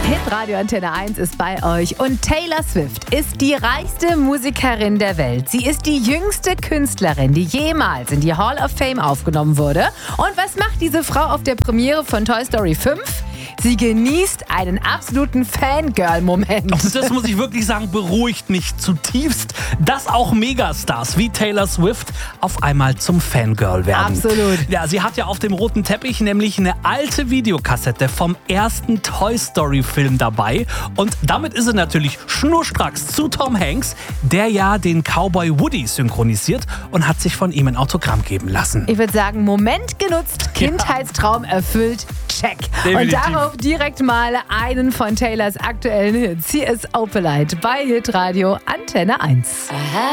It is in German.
Hitradio Antenne 1 ist bei euch und Taylor Swift ist die reichste Musikerin der Welt. Sie ist die jüngste Künstlerin, die jemals in die Hall of Fame aufgenommen wurde. Und was macht diese Frau auf der Premiere von Toy Story 5? Sie genießt einen absoluten Fangirl-Moment. Und das muss ich wirklich sagen, beruhigt mich zutiefst, dass auch Megastars wie Taylor Swift auf einmal zum Fangirl werden. Absolut. Ja, sie hat ja auf dem roten Teppich nämlich eine alte Videokassette vom ersten Toy Story Film dabei. Und damit ist sie natürlich schnurstracks zu Tom Hanks, der ja den Cowboy Woody synchronisiert und hat sich von ihm ein Autogramm geben lassen. Ich würde sagen, Moment genutzt, Kindheitstraum erfüllt, check. Definitiv. Und darauf direkt mal einen von Taylors aktuellen Hits. Hier ist Opalite bei Hitradio Antenne 1.